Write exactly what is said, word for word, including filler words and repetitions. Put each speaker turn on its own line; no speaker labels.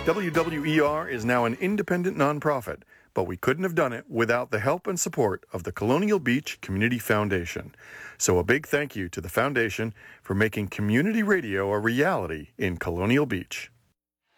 W W E R is now an independent nonprofit, but we couldn't have done it without the help and support of the Colonial Beach Community Foundation. So a big thank you to the foundation for making community radio a reality in Colonial Beach.